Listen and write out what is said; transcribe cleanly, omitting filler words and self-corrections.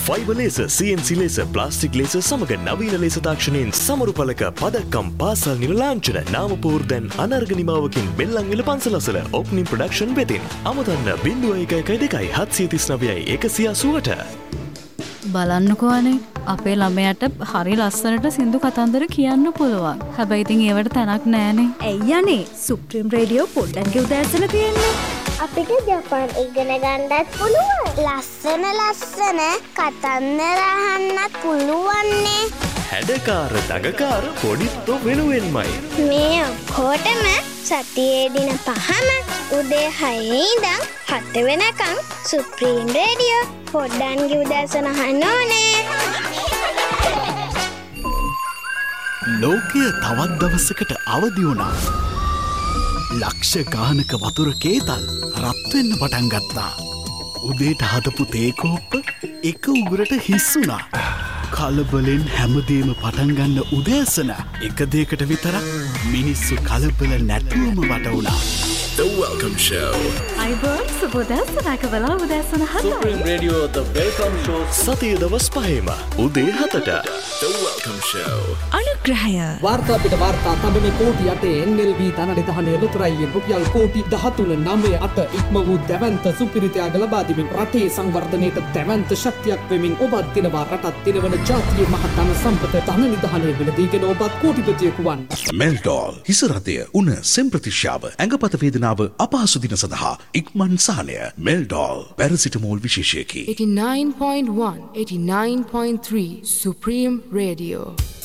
Fibre laser, CNC laser, plastic laser සමග නවීන laser තාක්ෂණයෙන් සමරු පළක පදක්කම් පාසල් නිල ලාංඡන නාමපුවර දැන් අනර්ග නිමාවකින් බෙල්ලන්විල පන්සල අසල ඔප්නිම් ප්‍රොඩක්ෂන් වෙතින් අමතන්න 0112 739 180ට බලන්නකෝ අනේ අපේ ළමයාට හරි ලස්සනට සින්දු කතන්දර කියන්න පුළුවන්. හැබැයි ඉතින් ඒවට තැනක් නැහනේ. ඇයි අනේ සුප්‍රීම රේඩියෝ පොඩ්ඩක් උදෑසන තියෙන්නේ. අපිට ජපාන් ඉගෙන ගන්නත් පුළුවන්. ලස්සන කතන්දර අහන්නත් පුළුවන්නේ. හැඩකාර දගකාර පොඩිත්තු වෙනුවෙන්මයි. මේ ඔක්කොටම සතියේ දින 5ම උදේ 6 ඉඳන් 7 වෙනකන් සුප්‍රීම රේඩියෝ පොඩ්ඩන්ගේ උදෑසන අහන්න ඕනේ. ලෝකය තවත් දවසකට අවදි වුණා. ලක්ෂ ගානක වතුර කේතල් රත් වෙන්න පටන් ගත්තා. උදේට හදපු තේ කෝප්ප එක උගුරට හිස් වුණා. කලබලෙන් හැමදේම පටන් ගන්න උදෑසන එක දෙයකට විතරක් මිනිස්සු කලබල නැතුවම වට වුණා. The Welcome Show. අයිබෝන් සුබෝදෑසනක බලා උදෑසන හදලා. Supreme Radio The Welcome Show. සතිය දවස් 5ම උදේ 7ට. The Welcome Show. අනුග්‍රහය. වාර්තා පිට වාර්තා තබන කෝටි 8 NLB තනඩ ලොතරැයි රුපියල් කෝටි 13.98 ඉක්ම වූ දැවැන්ත සුපිරිතයාග ලබා දෙමින් රටේ සංවර්ධනයට දැවැන්ත ශක්තියක් වෙමින් ඔබත් දිනවා රටත් දිනවන ජාතිය මහතන සම්පත ධන නිධානය වෙලදීගෙන ඔබත් කෝටිපතියෙකු වන්. මෙල්ඩෝල් හිස රතය උණ සෙම්ප්‍රතිශ්‍යාව ඇඟපත වේදනාව අපහසු දින සඳහා ඉක්මන් සහනය. මෙල්ඩෝල් පැරසිටමෝල් විශේෂයකි. 89.1 89.3 Supreme Radio.